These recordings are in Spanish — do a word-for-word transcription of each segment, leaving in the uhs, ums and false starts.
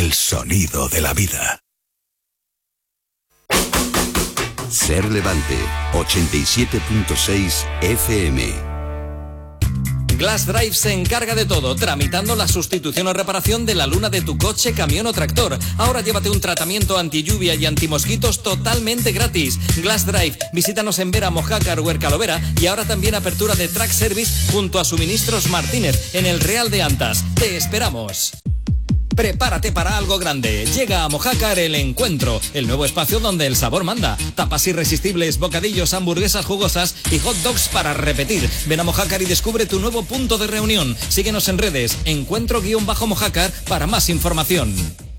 el sonido de la vida. Ser Levante, ochenta y siete punto seis F M. Glass Drive se encarga de todo, tramitando la sustitución o reparación de la luna de tu coche, camión o tractor. Ahora llévate un tratamiento anti lluvia y antimosquitos totalmente gratis. Glass Drive, visítanos en Vera, Mojácar o Ercalovera, y ahora también apertura de Track Service junto a Suministros Martínez en el Real de Antas. ¡Te esperamos! Prepárate para algo grande. Llega a Mojácar El Encuentro, el nuevo espacio donde el sabor manda. Tapas irresistibles, bocadillos, hamburguesas jugosas y hot dogs para repetir. Ven a Mojácar y descubre tu nuevo punto de reunión. Síguenos en redes, encuentro-mojácar para más información.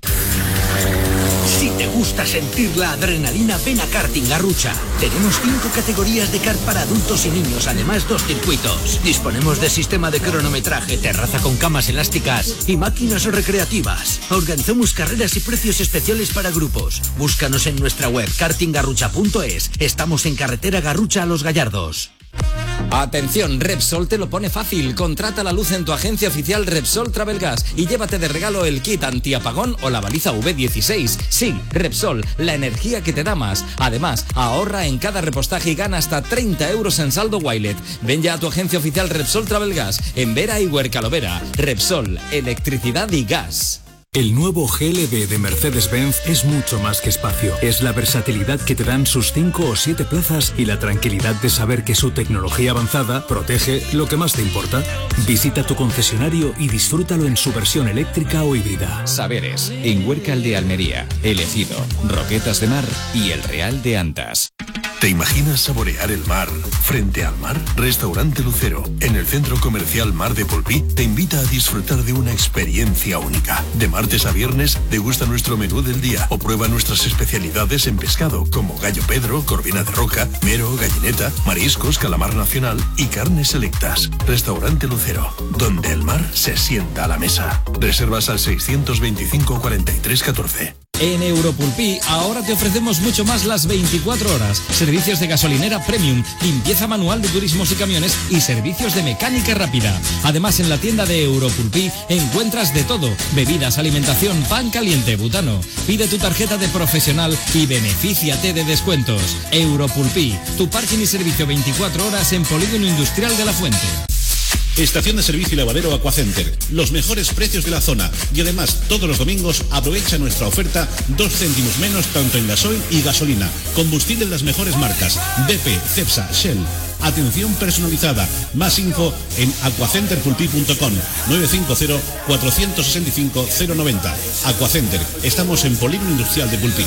Si te gusta sentir la adrenalina, ven a Karting Garrucha. Tenemos cinco categorías de kart para adultos y niños, además dos circuitos. Disponemos de sistema de cronometraje, terraza con camas elásticas y máquinas recreativas. Organizamos carreras y precios especiales para grupos. Búscanos en nuestra web karting garrucha punto es. Estamos en carretera Garrucha a Los Gallardos. Atención, Repsol te lo pone fácil. Contrata la luz en tu agencia oficial Repsol Travel Gas y llévate de regalo el kit antiapagón o la baliza V dieciséis. Sí, Repsol, la energía que te da más. Además, ahorra en cada repostaje y gana hasta treinta euros en saldo Wilet. Ven ya a tu agencia oficial Repsol Travel Gas en Vera y Huercalovera. Repsol, electricidad y gas. El nuevo G L B de Mercedes-Benz es mucho más que espacio. Es la versatilidad que te dan sus cinco o siete plazas y la tranquilidad de saber que su tecnología avanzada protege lo que más te importa. Visita tu concesionario y disfrútalo en su versión eléctrica o híbrida. Saberes, en Huércal de Almería, El Ejido, Roquetas de Mar y El Real de Antas. ¿Te imaginas saborear el mar frente al mar? Restaurante Lucero, en el centro comercial Mar de Polpí, te invita a disfrutar de una experiencia única. De martes a viernes, degusta nuestro menú del día o prueba nuestras especialidades en pescado, como gallo pedro, corvina de roca, mero, gallineta, mariscos, calamar nacional y carnes selectas. Restaurante Lucero, donde el mar se sienta a la mesa. Reservas al seiscientos veinticinco cuarenta y tres catorce. En Europulpí ahora te ofrecemos mucho más las veinticuatro horas. Servicios de gasolinera premium, limpieza manual de turismos y camiones y servicios de mecánica rápida. Además, en la tienda de Europulpí encuentras de todo: bebidas, alimentación, pan caliente, butano. Pide tu tarjeta de profesional y benefíciate de descuentos. Europulpí, tu parking y servicio veinticuatro horas en Polígono Industrial de La Fuente. Estación de servicio y lavadero Aquacenter. Los mejores precios de la zona. Y además, todos los domingos aprovecha nuestra oferta dos céntimos menos tanto en gasoil y gasolina. Combustible de las mejores marcas: B P, Cepsa, Shell. Atención personalizada. Más info en aquacenter pulpí punto com. nueve cinco cero, cuatro seis cinco, cero nueve cero. Aquacenter. Estamos en Polígono Industrial de Pulpí.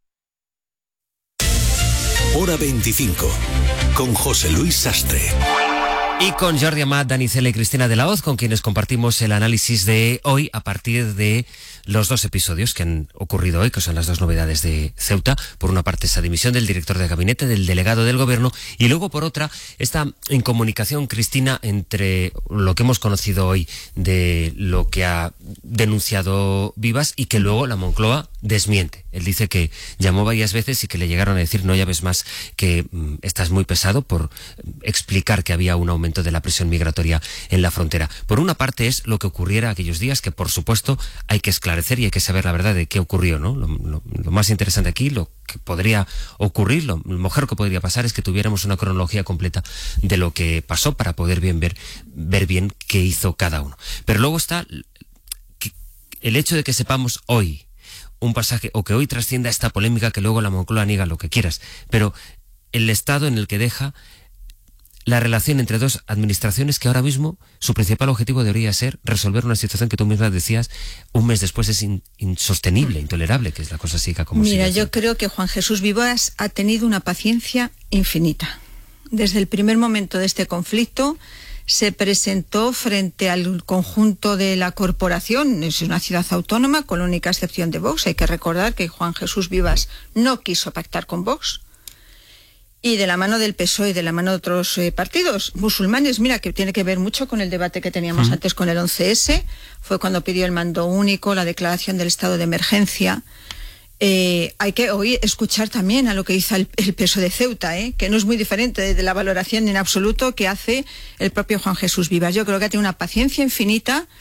Hora veinticinco. Con José Luis Sastre. Y con Jordi Amat, Dani Cela y Cristina de la Hoz, con quienes compartimos el análisis de hoy a partir de los dos episodios que han ocurrido hoy, que son las dos novedades de Ceuta. Por una parte, esa dimisión del director de gabinete, del delegado del gobierno, y luego, por otra, esta incomunicación, Cristina, entre lo que hemos conocido hoy de lo que ha denunciado Vivas y que luego la Moncloa desmiente. Él dice que llamó varias veces y que le llegaron a decir: no llaves más, que mm, estás muy pesado, por explicar que había un aumento de la presión migratoria en la frontera. Por una parte es lo que ocurriera aquellos días, que por supuesto hay que esclarecer y hay que saber la verdad de qué ocurrió, ¿no? Lo, lo, lo más interesante aquí, lo que podría ocurrir, lo, lo mejor que podría pasar es que tuviéramos una cronología completa de lo que pasó para poder bien ver, ver bien qué hizo cada uno. Pero luego está que, el hecho de que sepamos hoy un pasaje, o que hoy trascienda esta polémica, que luego la Moncloa niega lo que quieras, pero el estado en el que deja la relación entre dos administraciones que ahora mismo su principal objetivo debería ser resolver una situación que tú misma decías un mes después es in, insostenible, intolerable, que es la cosa siga como sigue. Mira, yo creo que Juan Jesús Vivas ha tenido una paciencia infinita. Desde el primer momento de este conflicto se presentó frente al conjunto de la corporación. Es una ciudad autónoma con la única excepción de Vox. Hay que recordar que Juan Jesús Vivas no quiso pactar con Vox. Y de la mano del P S O E y de la mano de otros eh, partidos musulmanes, mira, que tiene que ver mucho con el debate que teníamos uh-huh. antes con el once ese, fue cuando pidió el mando único, la declaración del estado de emergencia. Eh, hay que hoy escuchar también a lo que hizo el, el P S O E de Ceuta, ¿eh? Que no es muy diferente de, de la valoración en absoluto que hace el propio Juan Jesús Vivas. Yo creo que ha tenido una paciencia infinita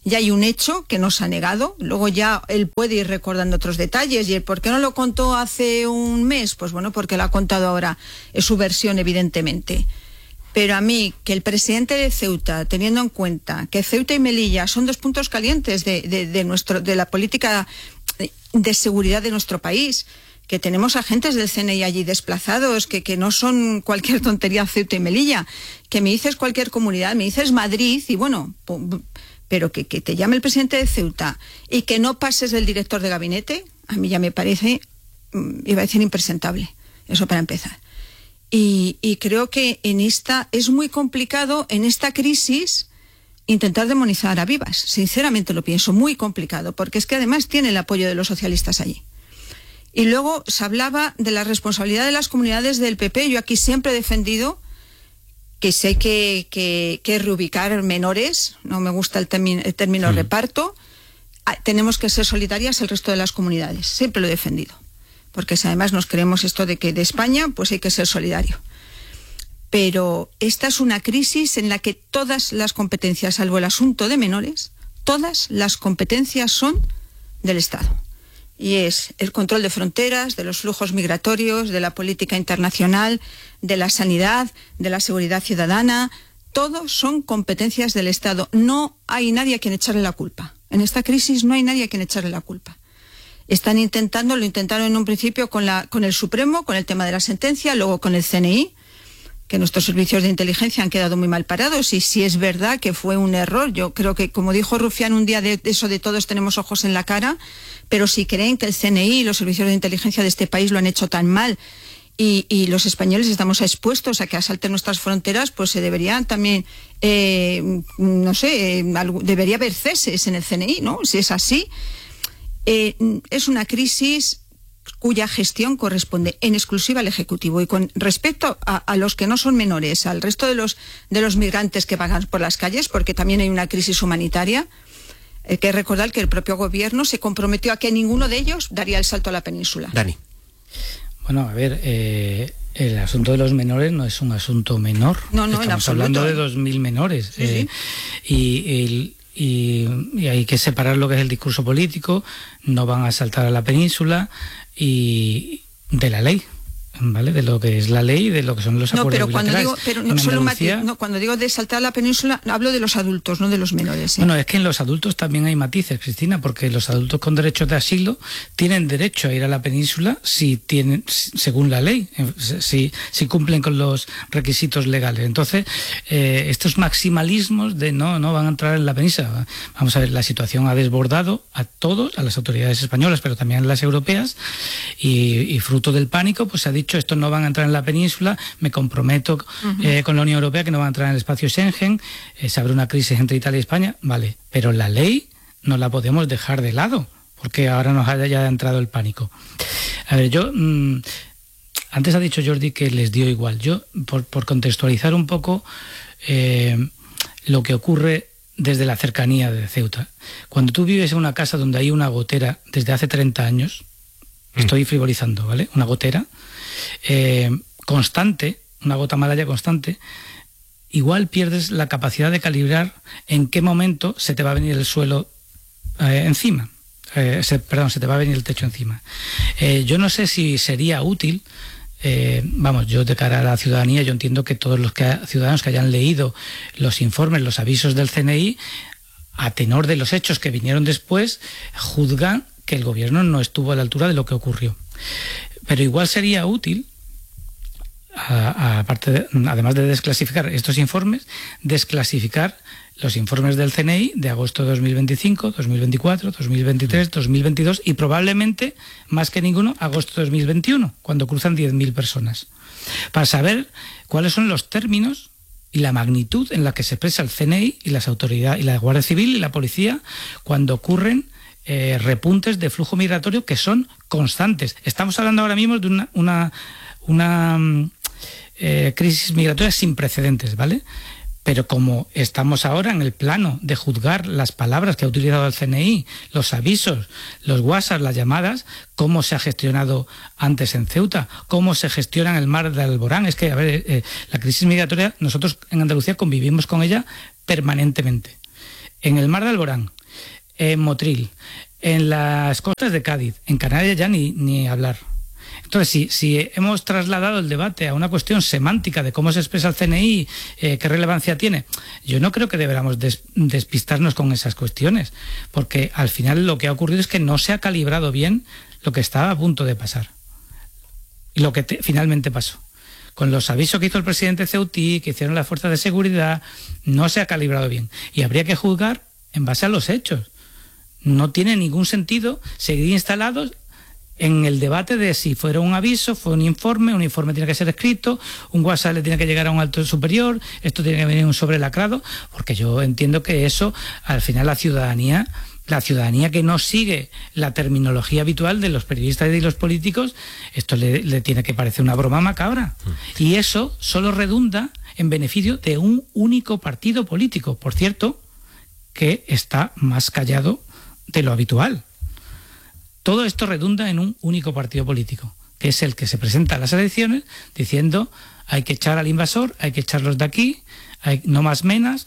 ya hay un hecho que nos ha negado, luego ya él puede ir recordando otros detalles, y el por qué no lo contó hace un mes, pues bueno, porque lo ha contado ahora, es su versión evidentemente. Pero a mí, que el presidente de Ceuta, teniendo en cuenta que Ceuta y Melilla son dos puntos calientes de, de, de, nuestro, de la política de seguridad de nuestro país, que tenemos agentes del C N I allí desplazados, que, que no son cualquier tontería Ceuta y Melilla, que me dices cualquier comunidad, me dices Madrid, y bueno, pero que, que te llame el presidente de Ceuta y que no pases del director de gabinete, a mí ya me parece, iba a decir impresentable, eso para empezar. Y, y creo que en esta es muy complicado, en esta crisis, intentar demonizar a Vivas. Sinceramente lo pienso, muy complicado, porque es que además tiene el apoyo de los socialistas allí. Y luego se hablaba de la responsabilidad de las comunidades del P P. Yo aquí siempre he defendido que sé que, que, que reubicar menores, no me gusta el, termi el término mm. reparto, tenemos que ser solidarias el resto de las comunidades. Siempre lo he defendido. Porque si además nos creemos esto de que de España, pues hay que ser solidario. Pero esta es una crisis en la que todas las competencias, salvo el asunto de menores, todas las competencias son del Estado. Y es el control de fronteras, de los flujos migratorios, de la política internacional, de la sanidad, de la seguridad ciudadana. Todos son competencias del Estado. No hay nadie a quien echarle la culpa. En esta crisis no hay nadie a quien echarle la culpa. Están intentando, lo intentaron en un principio con, la, con el Supremo, con el tema de la sentencia, luego con el C N I, que nuestros servicios de inteligencia han quedado muy mal parados, y si es verdad que fue un error, yo creo que, como dijo Rufián un día, de, de eso de todos tenemos ojos en la cara, pero si creen que el C N I y los servicios de inteligencia de este país lo han hecho tan mal, y, y los españoles estamos expuestos a que asalten nuestras fronteras, pues se deberían también, eh, no sé, eh, debería haber ceses en el C N I, ¿no? Si es así. Eh, es una crisis cuya gestión corresponde en exclusiva al Ejecutivo. Y con respecto a, a los que no son menores, al resto de los, de los migrantes que vagan por las calles, porque también hay una crisis humanitaria, hay que recordar que el propio gobierno se comprometió a que ninguno de ellos daría el salto a la península. Dani. Bueno, a ver, eh, el asunto de los menores no es un asunto menor. No, no, Estamos hablando de dos mil menores. Sí, eh, sí. Y el... Y, y hay que separar lo que es el discurso político, no van a saltar a la península, y de la ley, ¿vale? De lo que es la ley y de lo que son los no, acuerdos pero cuando bilaterales. digo, pero no, solo Andalucía... matiz, no, cuando digo de saltar a la península, hablo de los adultos, no de los menores. ¿eh? Bueno, es que en los adultos también hay matices, Cristina, porque los adultos con derechos de asilo tienen derecho a ir a la península si tienen, según la ley, si, si cumplen con los requisitos legales. Entonces, eh, estos maximalismos de no, no van a entrar en la península. Vamos a ver, la situación ha desbordado a todos, a las autoridades españolas, pero también a las europeas, y, y fruto del pánico, pues se ha dicho, estos no van a entrar en la península, me comprometo uh-huh. eh, con la Unión Europea que no van a entrar en el espacio Schengen, eh, se abre una crisis entre Italia y España, vale, pero la ley no la podemos dejar de lado, porque ahora nos haya ya entrado el pánico. A ver, yo, mmm, antes ha dicho Jordi que les dio igual, yo, por, por contextualizar un poco eh, lo que ocurre desde la cercanía de Ceuta. Cuando tú vives en una casa donde hay una gotera desde hace treinta años, mm. estoy frivolizando, ¿vale? Una gotera eh, constante, una gota malaya constante, igual pierdes la capacidad de calibrar en qué momento se te va a venir el suelo eh, encima. Eh, se, perdón, se te va a venir el techo encima. Eh, yo no sé si sería útil, eh, vamos, yo de cara a la ciudadanía, yo entiendo que todos los que, ciudadanos que hayan leído los informes, los avisos del C N I, a tenor de los hechos que vinieron después, juzgan que el gobierno no estuvo a la altura de lo que ocurrió. Pero igual sería útil, a, a, aparte de, además de desclasificar estos informes, desclasificar los informes del C N I de agosto de dos mil veinticinco, dos mil veinticuatro, dos mil veintitrés, dos mil veintidós y probablemente, más que ninguno, agosto de dos mil veintiuno, cuando cruzan diez mil personas, para saber cuáles son los términos y la magnitud en la que se expresa el C N I y las autoridades, y la Guardia Civil y la Policía, cuando ocurren eh, repuntes de flujo migratorio que son constantes. Estamos hablando ahora mismo de una, una, una eh, crisis migratoria sin precedentes, ¿vale? Pero como estamos ahora en el plano de juzgar las palabras que ha utilizado el C N I, los avisos, los WhatsApp, las llamadas, cómo se ha gestionado antes en Ceuta, cómo se gestiona en el mar de Alborán. Es que, a ver, eh, la crisis migratoria, nosotros en Andalucía convivimos con ella permanentemente. En el mar de Alborán, en Motril, en las costas de Cádiz, en Canarias ya ni, ni hablar. Entonces, si, si hemos trasladado el debate a una cuestión semántica de cómo se expresa el C N I, eh, qué relevancia tiene, yo no creo que deberíamos des, despistarnos con esas cuestiones, porque al final lo que ha ocurrido es que no se ha calibrado bien lo que estaba a punto de pasar y lo que te, finalmente pasó. Con los avisos que hizo el presidente Ceutí, que hicieron las fuerzas de seguridad, no se ha calibrado bien. Y habría que juzgar en base a los hechos. No tiene ningún sentido seguir instalados en el debate de si fuera un aviso, fue un informe, un informe tiene que ser escrito, un WhatsApp le tiene que llegar a un alto superior, esto tiene que venir un sobrelacrado, porque yo entiendo que eso, al final la ciudadanía, la ciudadanía que no sigue la terminología habitual de los periodistas y los políticos, esto le, le tiene que parecer una broma macabra. Y eso solo redunda en beneficio de un único partido político, por cierto, que está más callado de lo habitual. Todo esto redunda en un único partido político, que es el que se presenta a las elecciones diciendo hay que echar al invasor, hay que echarlos de aquí, hay, no más menas.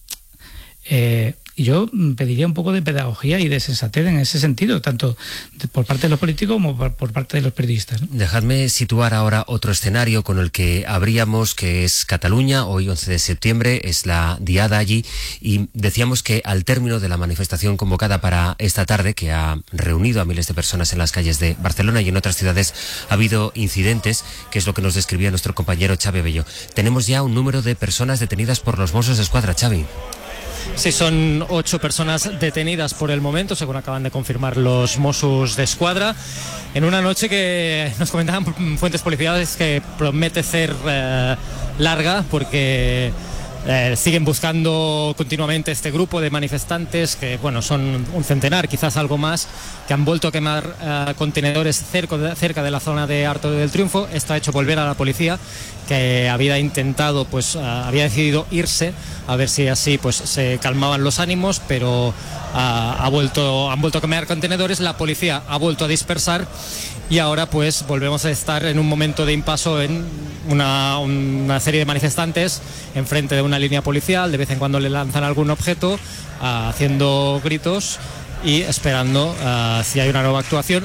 Eh, y yo pediría un poco de pedagogía y de sensatez en ese sentido, tanto de, por parte de los políticos como por, por parte de los periodistas, ¿no? Dejadme situar ahora otro escenario con el que abríamos, que es Cataluña. Hoy, once de septiembre, es la diada allí, y decíamos que al término de la manifestación convocada para esta tarde, que ha reunido a miles de personas en las calles de Barcelona y en otras ciudades, ha habido incidentes, que es lo que nos describía nuestro compañero Xavi Bello. Tenemos ya un número de personas detenidas por los Mossos d'Esquadra, Xavi. Sí, son ocho personas detenidas por el momento, según acaban de confirmar los Mossos d'Esquadra, en una noche que nos comentaban fuentes policiales que promete ser eh, larga, porque eh, siguen buscando continuamente este grupo de manifestantes, que bueno, son un centenar, quizás algo más, que han vuelto a quemar eh, contenedores cerca de, cerca de la zona de Arco del Triunfo. Esto ha hecho volver a la policía, que había intentado, pues uh, había decidido irse a ver si así pues se calmaban los ánimos, pero uh, ha vuelto, han vuelto a quemar contenedores, la policía ha vuelto a dispersar y ahora pues volvemos a estar en un momento de impaso en una, una serie de manifestantes enfrente de una línea policial. De vez en cuando le lanzan algún objeto, uh, haciendo gritos y esperando uh, si hay una nueva actuación.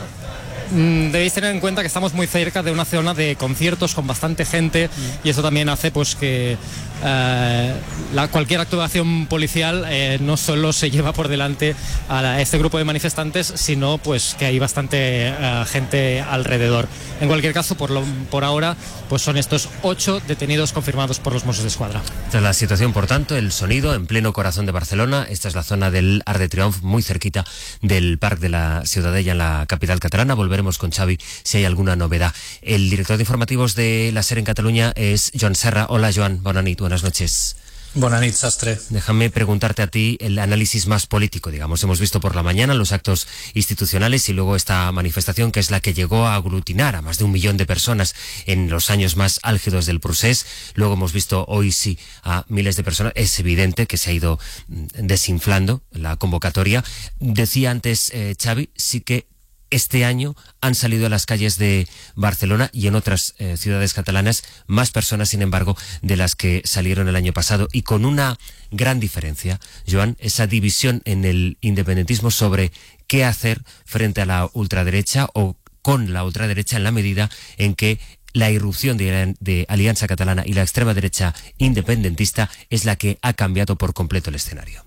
Debéis tener en cuenta que estamos muy cerca de una zona de conciertos con bastante gente, y eso también hace pues que eh, la, cualquier actuación policial eh, no solo se lleva por delante a la, este grupo de manifestantes, sino pues que hay bastante eh, gente alrededor. En cualquier caso, por, lo, por ahora, pues son estos ocho detenidos confirmados por los Mossos d'Esquadra. Esta es la situación, por tanto, el sonido en pleno corazón de Barcelona. Esta es la zona del Arc de Triomf, muy cerquita del Parc de la Ciutadella en la capital catalana. Volveremos con Xavi si hay alguna novedad. El director de informativos de la SER en Cataluña es Joan Serra. Hola, Joan, bona nit, buenas noches. Buenas noches, Sastre. Déjame preguntarte a ti el análisis más político, digamos. Hemos visto por la mañana los actos institucionales y luego esta manifestación, que es la que llegó a aglutinar a más de un millón de personas en los años más álgidos del procés. Luego hemos visto hoy sí a miles de personas. Es evidente que se ha ido desinflando la convocatoria. Decía antes eh, Xavi, sí que este año han salido a las calles de Barcelona y en otras eh, ciudades catalanas más personas, sin embargo, de las que salieron el año pasado, y con una gran diferencia, Joan, esa división en el independentismo sobre qué hacer frente a la ultraderecha o con la ultraderecha, en la medida en que la irrupción de, de Alianza Catalana y la extrema derecha independentista es la que ha cambiado por completo el escenario.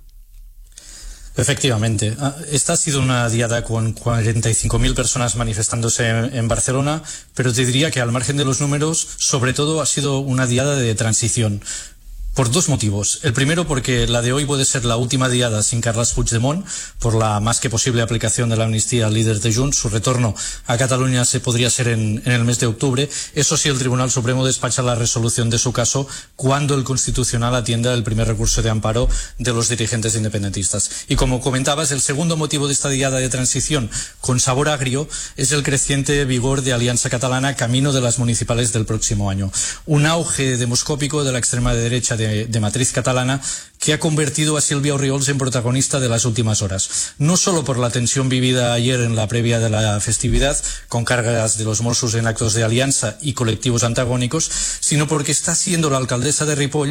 Efectivamente, esta ha sido una diada con cuarenta y cinco mil personas manifestándose en, en Barcelona, pero te diría que al margen de los números, sobre todo ha sido una diada de transición. Por dos motivos. El primero, porque la de hoy puede ser la última diada sin Carles Puigdemont, por la más que posible aplicación de la amnistía al líder de Junts. Su retorno a Cataluña se podría ser en, en el mes de octubre. Eso sí, el Tribunal Supremo despacha la resolución de su caso cuando el Constitucional atienda el primer recurso de amparo de los dirigentes independentistas. Y como comentabas, el segundo motivo de esta diada de transición con sabor agrio es el creciente vigor de Alianza Catalana camino de las municipales del próximo año. Un auge demoscópico de la extrema derecha de De, de matriz catalana que ha convertido a Sílvia Orriols en protagonista de las últimas horas. No solo por la tensión vivida ayer en la previa de la festividad, con cargas de los Mossos en actos de alianza y colectivos antagónicos, sino porque está siendo la alcaldesa de Ripoll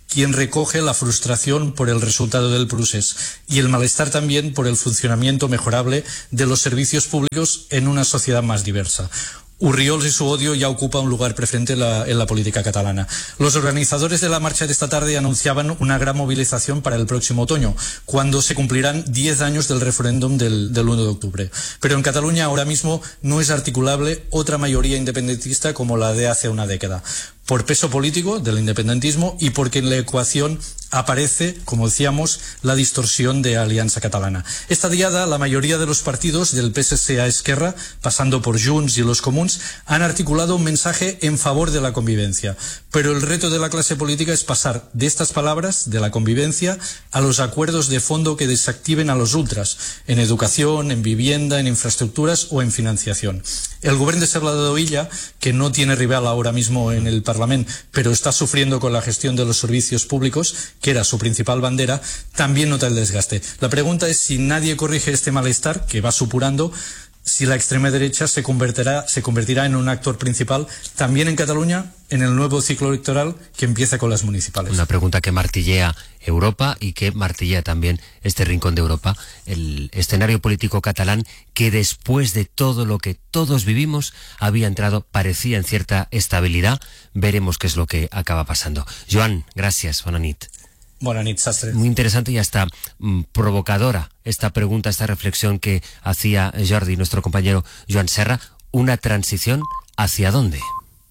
quien recoge la frustración por el resultado del procés y el malestar también por el funcionamiento mejorable de los servicios públicos en una sociedad más diversa. Urriols y su odio ya ocupa un lugar preferente en la, en la política catalana. Los organizadores de la marcha de esta tarde anunciaban una gran movilización para el próximo otoño, cuando se cumplirán diez años del referéndum del, del uno de octubre. Pero en Cataluña ahora mismo no es articulable otra mayoría independentista como la de hace una década, por peso político del independentismo y porque en la ecuación aparece, como decíamos, la distorsión de Alianza Catalana. Esta diada, la mayoría de los partidos, del P S C a Esquerra, pasando por Junts y los Comuns, han articulado un mensaje en favor de la convivencia. Pero el reto de la clase política es pasar de estas palabras, de la convivencia, a los acuerdos de fondo que desactiven a los ultras, en educación, en vivienda, en infraestructuras o en financiación. El gobierno de Salvador Illa, que no tiene rival ahora mismo en el Parlamento, pero está sufriendo con la gestión de los servicios públicos, que era su principal bandera, también nota el desgaste. La pregunta es si nadie corrige este malestar, que va supurando, si la extrema derecha se convertirá, se convertirá en un actor principal también en Cataluña en el nuevo ciclo electoral que empieza con las municipales. Una pregunta que martillea Europa y que martillea también este rincón de Europa, el escenario político catalán que después de todo lo que todos vivimos había entrado, parecía en cierta estabilidad. Veremos qué es lo que acaba pasando. Joan, gracias, bona nit. Buenas noches, Sastre. Muy interesante y hasta mm, provocadora esta pregunta, esta reflexión que hacía Jordi, nuestro compañero Joan Serra. ¿Una transición hacia dónde?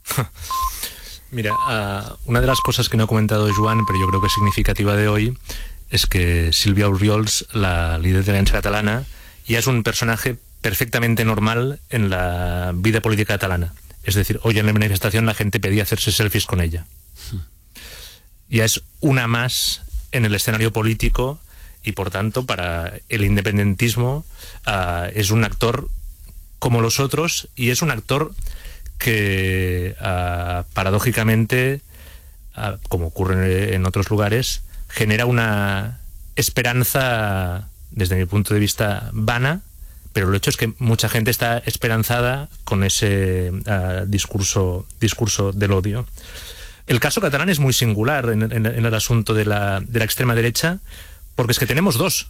Mira, uh, una de las cosas que no ha comentado Joan, pero yo creo que es significativa de hoy, es que Sílvia Orriols, la líder de la Alianza Catalana, ya es un personaje perfectamente normal en la vida política catalana. Es decir, hoy en la manifestación la gente pedía hacerse selfies con ella. Ya es una más en el escenario político y, por tanto, para el independentismo uh, es un actor como los otros y es un actor que, uh, paradójicamente, uh, como ocurre en otros lugares, genera una esperanza, desde mi punto de vista, vana, pero el hecho es que mucha gente está esperanzada con ese uh, discurso, discurso del odio. El caso catalán es muy singular en, en, en el asunto de la, de la extrema derecha, porque es que tenemos dos.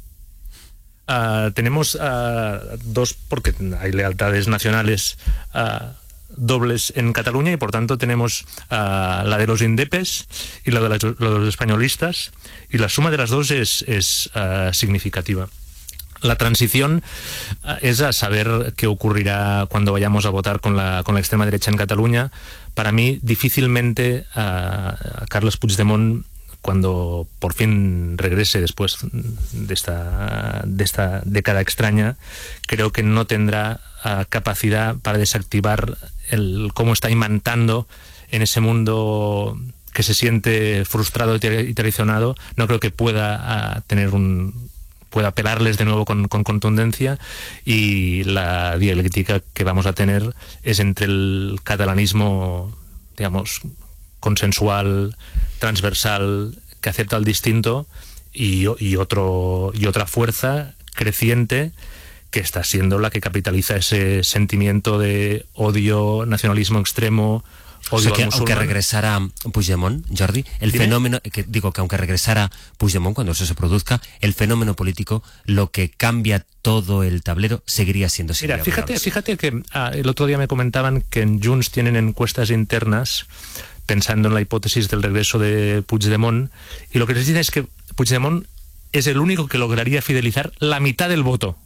Uh, tenemos uh, dos porque hay lealtades nacionales uh, dobles en Cataluña y por tanto tenemos uh, la de los indepes y la de, la, la de los españolistas, y la suma de las dos es, es uh, significativa. La transición uh, es a saber qué ocurrirá cuando vayamos a votar con la, con la extrema derecha en Cataluña. Para mí, difícilmente uh, Carles Puigdemont, cuando por fin regrese después de esta, de esta década extraña, creo que no tendrá uh, capacidad para desactivar el cómo está imantando en ese mundo que se siente frustrado y traicionado. No creo que pueda uh, tener un pueda apelarles de nuevo con, con contundencia, y la dialéctica que vamos a tener es entre el catalanismo, digamos, consensual, transversal, que acepta el distinto, y, y, otro, y otra fuerza creciente que está siendo la que capitaliza ese sentimiento de odio, nacionalismo extremo. O sea que aunque regresara Puigdemont, Jordi, el ¿Dime? fenómeno, que digo que aunque regresara Puigdemont, cuando eso se produzca, el fenómeno político, lo que cambia todo el tablero, seguiría siendo similar. Mira, fíjate, fíjate que ah, el otro día me comentaban que en Junts tienen encuestas internas pensando en la hipótesis del regreso de Puigdemont, y lo que les dicen es que Puigdemont es el único que lograría fidelizar la mitad del voto.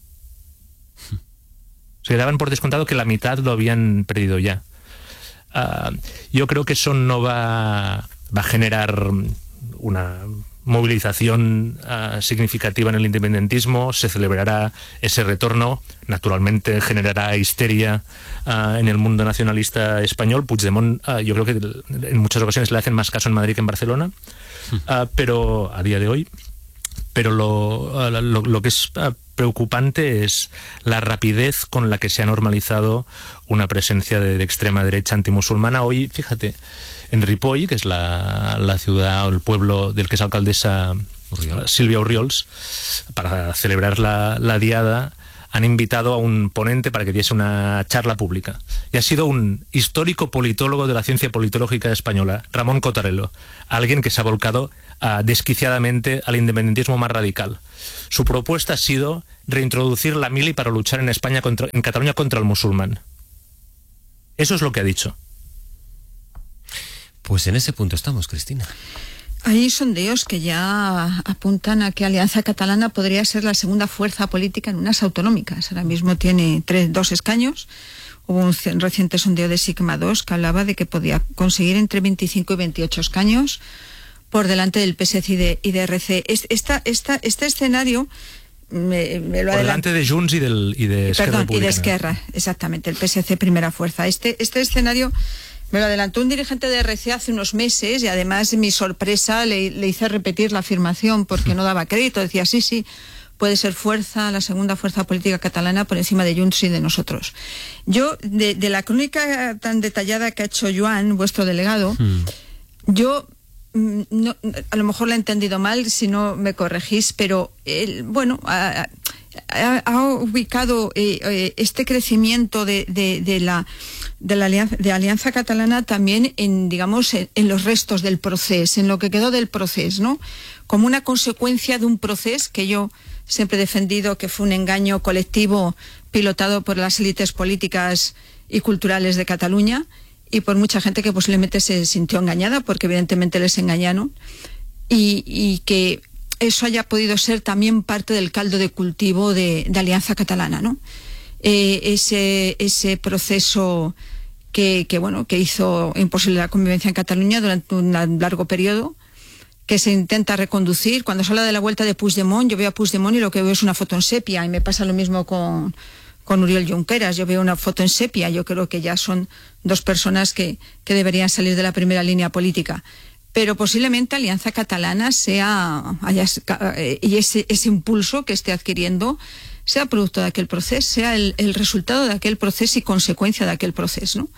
Se daban por descontado que la mitad lo habían perdido ya. Uh, yo creo que eso no va, va a generar una movilización uh, significativa en el independentismo. Se celebrará ese retorno, naturalmente generará histeria uh, en el mundo nacionalista español. Puigdemont, uh, yo creo que en muchas ocasiones le hacen más caso en Madrid que en Barcelona, uh, pero a día de hoy, pero lo, uh, lo, lo que es uh, preocupante es la rapidez con la que se ha normalizado una presencia de, de extrema derecha antimusulmana. Hoy, fíjate, en Ripoll, que es la, la ciudad o el pueblo del que es alcaldesa Urriols. Sílvia Orriols, para celebrar la, la diada, han invitado a un ponente para que diese una charla pública. Y ha sido un histórico politólogo de la ciencia politológica española, Ramón Cottarello, alguien que se ha volcado uh, desquiciadamente al independentismo más radical. Su propuesta ha sido reintroducir la mili para luchar en España contra, en Cataluña contra el musulmán. Eso es lo que ha dicho. Pues en ese punto estamos, Cristina. Hay sondeos que ya apuntan a que Alianza Catalana podría ser la segunda fuerza política en unas autonómicas. Ahora mismo tiene tres, dos escaños. Hubo un reciente sondeo de Sigma dos que hablaba de que podía conseguir entre veinticinco y veintiocho escaños por delante del P S C y de, y de R C. Esta, esta, este escenario... Me, me lo por delante de Junts y, del, y de Esquerra Perdón, Republicana. y de Esquerra, exactamente, el P S C primera fuerza. Este, este escenario... Me lo adelantó un dirigente de R C hace unos meses y además mi sorpresa le, le hice repetir la afirmación porque no daba crédito. Decía, sí, sí, puede ser fuerza, la segunda fuerza política catalana por encima de Junts y de nosotros. Yo, de, de la crónica tan detallada que ha hecho Joan, vuestro delegado, hmm. yo... No, a lo mejor la he entendido mal, si no me corregís, pero él, bueno, ha, ha, ha ubicado eh, eh, este crecimiento de, de, de la de la alianza, de Alianza Catalana también en, digamos, en, en los restos del proceso, en lo que quedó del proceso, ¿no? Como una consecuencia de un proceso que yo siempre he defendido que fue un engaño colectivo pilotado por las élites políticas y culturales de Cataluña, y por mucha gente que posiblemente se sintió engañada, porque evidentemente les engañaron, y, y que eso haya podido ser también parte del caldo de cultivo de, de Alianza Catalana, ¿no? Eh, ese, ese proceso que, que, bueno, que hizo imposible la convivencia en Cataluña durante un largo periodo, que se intenta reconducir. Cuando se habla de la vuelta de Puigdemont, yo veo a Puigdemont y lo que veo es una foto en sepia, y me pasa lo mismo con... con Oriol Junqueras. Yo veo una foto en sepia. Yo creo que ya son dos personas que, que deberían salir de la primera línea política. Pero posiblemente Alianza Catalana sea, haya, y ese, ese impulso que esté adquiriendo sea producto de aquel proceso, sea el, el resultado de aquel proceso y consecuencia de aquel proceso, ¿no?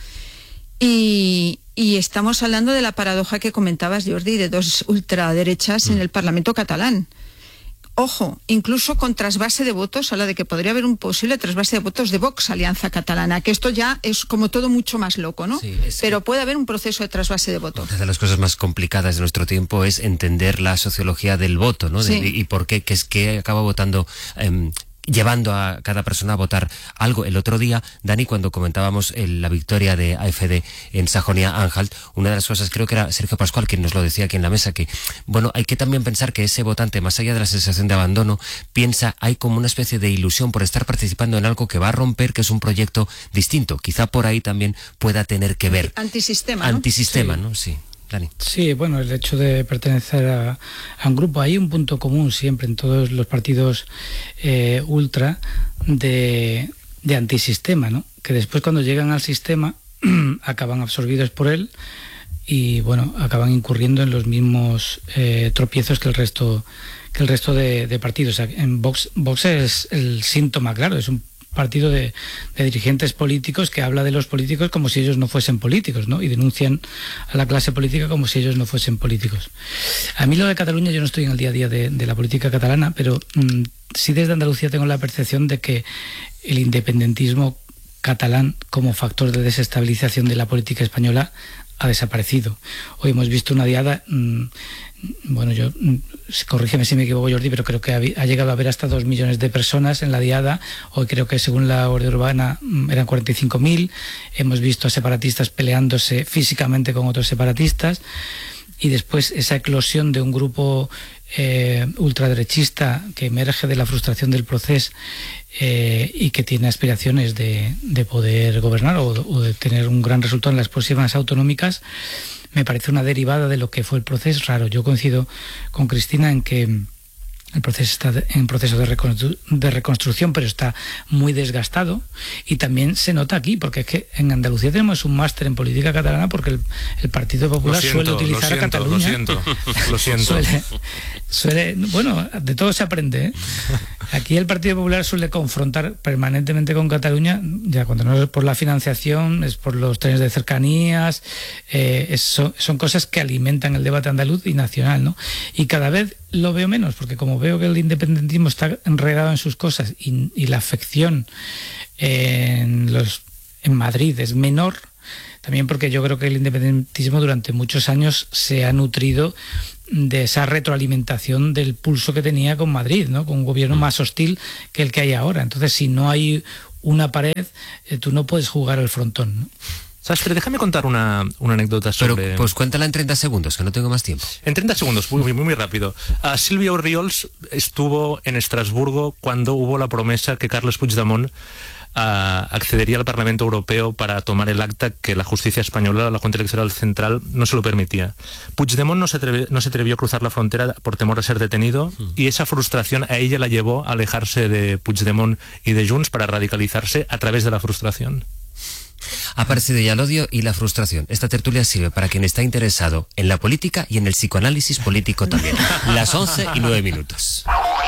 Y, y estamos hablando de la paradoja que comentabas, Jordi, de dos ultraderechas mm. en el Parlamento catalán. Ojo, incluso con trasvase de votos, habla de que podría haber un posible trasvase de votos de Vox, Alianza Catalana, que esto ya es como todo mucho más loco, ¿no? Sí, pero puede haber un proceso de trasvase de votos. Una de las cosas más complicadas de nuestro tiempo es entender la sociología del voto, ¿no? Sí. De, y por qué, que es que acaba votando... Eh, llevando a cada persona a votar algo. El otro día, Dani, cuando comentábamos el, la victoria de A F D en Sajonia-Anhalt, una de las cosas, creo que era Sergio Pascual quien nos lo decía aquí en la mesa, que, bueno, hay que también pensar que ese votante, más allá de la sensación de abandono, piensa, hay como una especie de ilusión por estar participando en algo que va a romper, que es un proyecto distinto. Quizá por ahí también pueda tener que ver. Antisistema, ¿no? Antisistema, sí. ¿no? Sí. Dani. Sí, bueno, el hecho de pertenecer a, a un grupo, hay un punto común siempre en todos los partidos eh, ultra de, de antisistema, ¿no? Que después cuando llegan al sistema acaban absorbidos por él y, bueno, acaban incurriendo en los mismos eh, tropiezos que el resto que el resto de, de partidos. O sea, en Vox, Vox es el síntoma claro, es un partido de, de dirigentes políticos que habla de los políticos como si ellos no fuesen políticos, ¿no? Y denuncian a la clase política como si ellos no fuesen políticos. A mí lo de Cataluña, yo no estoy en el día a día de, de la política catalana, pero mmm, sí desde Andalucía tengo la percepción de que el independentismo catalán como factor de desestabilización de la política española ha desaparecido. Hoy hemos visto una diada, mmm, bueno, yo, corrígeme si me equivoco, Jordi, pero creo que ha, ha llegado a haber hasta dos millones de personas en la diada. Hoy creo que según la Guardia Urbana eran cuarenta y cinco mil. Hemos visto a separatistas peleándose físicamente con otros separatistas. Y después esa eclosión de un grupo eh, ultraderechista que emerge de la frustración del proceso eh, y que tiene aspiraciones de, de poder gobernar o, o de tener un gran resultado en las próximas autonómicas, me parece una derivada de lo que fue el proceso raro. Yo coincido con Cristina en que el proceso está en proceso de, reconstru de reconstrucción, pero está muy desgastado, y también se nota aquí, porque es que en Andalucía tenemos un máster en política catalana porque el, el Partido Popular siento, suele utilizar siento, a Cataluña. Lo siento, lo siento. suele, suele, bueno, de todo se aprende, ¿eh? Aquí el Partido Popular suele confrontar permanentemente con Cataluña, ya cuando no es por la financiación, es por los trenes de cercanías, eh, es, son, son cosas que alimentan el debate andaluz y nacional, ¿no? Y cada vez lo veo menos, porque como veo que el independentismo está enredado en sus cosas y, y la afección en, los, en Madrid es menor, también porque yo creo que el independentismo durante muchos años se ha nutrido de esa retroalimentación del pulso que tenía con Madrid, ¿no? Con un gobierno más hostil que el que hay ahora. Entonces, si no hay una pared, eh, tú no puedes jugar al frontón, ¿no? Sastre, déjame contar una, una anécdota sobre... Pero pues cuéntala en treinta segundos, que no tengo más tiempo. En treinta segundos, muy, muy, muy rápido. Uh, Sílvia Orriols estuvo en Estrasburgo cuando hubo la promesa que Carles Puigdemont uh, accedería al Parlamento Europeo para tomar el acta que la justicia española, la Junta Electoral Central, no se lo permitía. Puigdemont no se, atreve, no se atrevió a cruzar la frontera por temor a ser detenido mm. y esa frustración a ella la llevó a alejarse de Puigdemont y de Junts para radicalizarse a través de la frustración. Ha aparecido ya el odio y la frustración. Esta tertulia sirve para quien está interesado en la política y en el psicoanálisis político también. Las once y nueve minutos.